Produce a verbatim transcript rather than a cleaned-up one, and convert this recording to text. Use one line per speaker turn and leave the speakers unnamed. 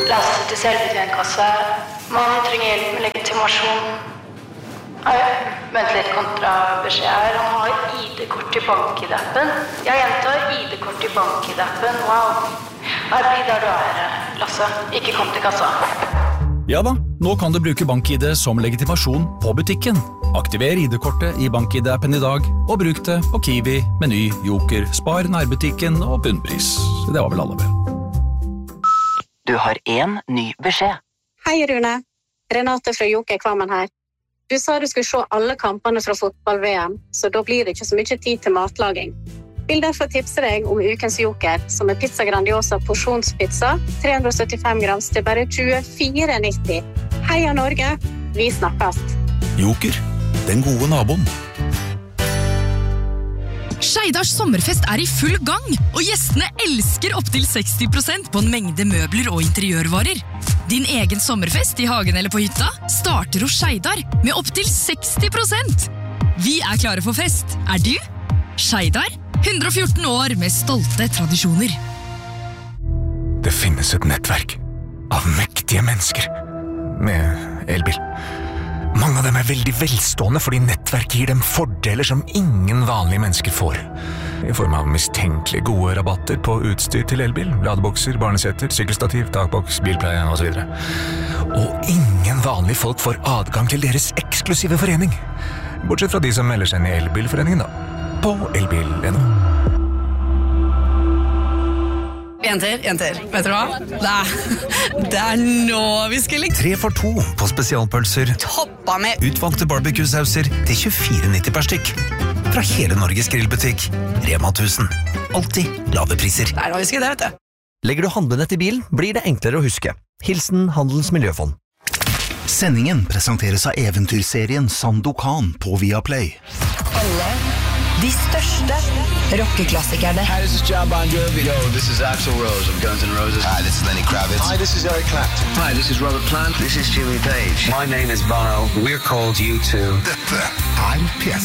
Lasse til selvbetjentkasse. Man trenger hjelp med legitimasjon. Nei, vent litt kontrabeskjed her. Han har I D-kort i BankID-appen. Jeg gjentar I D-kort i BankID-appen. Wow. Nei, bli der du er, Lasse. Ikke kom til kassa.
Ja da, nå kan du bruke BankID som legitimasjon på butikken. Aktiver I D-kortet i BankID-appen i dag, og bruk det på Kiwi, Meny, Joker, Spar, nærbutikken og bunnpris. Det var vel alle vel.
Du har en ny beskjed.
Hei, Rune. Renate fra Joker Kvammen her. Du sa du skulle se alle kampene fra fotball-V M, så da blir det ikke så mye tid til matlaging. Vil derfor tipse deg om ukens Joker, som er pizza grandiosa porsjonspizza, tre hundre og syttifem grams til bare tjuefire nitti. Heia Norge, vi snakkes.
Joker, den gode naboen.
Skeidars sommerfest er i full gang, og gjestene elsker opp til seksti prosent på en mengde møbler og interiørvarer. Din egen sommerfest i hagen eller på hytta starter hos Skeidar med opp til seksti prosent. Vi er klare for fest, er du? Skeidar, hundre og fjorten år med stolte tradisjoner.
Det finnes et nettverk av mektige mennesker med elbil. Mange av dem er veldig velstående fordi nettverket gir dem fordeler som ingen vanlige mennesker får. I form av mistenkelig gode rabatter på utstyr til elbil, ladebokser, barnesetter, sykkelstativ, takboks, bilpleie og så videre. Og ingen vanlige folk får adgang til deres eksklusive forening. Bortsett fra de som melder seg inn i elbilforeningen da, på elbil punkt no.
Jenter, jenter, vet du hva? Det er, det er nå vi skal like.
Tre for to på spesialpølser.
Toppa med
Utvalgte barbecue-sauser til tjuefire nitti per stykk. Fra hele Norges grillbutikk. Rema tusen. Alltid lave priser.
Det er nå vi skal det, vet du.
Legger du handlenett i bilen, blir det enklere å huske. Hilsen Handels Miljøfond.
Sendingen presenteres av eventyrserien Sandokan på Viaplay.
Alle de største rockeklassikerne.
Hi, this is John Bon Jovi. Yo, this is Axl Rose of Guns N' Roses.
Hi, this is Lenny Kravitz.
Hi, this is Eric Clapton.
Hi, this is Robert Plant.
This is Jimmy Page.
My name is Bono. We're called U two.
Dette er P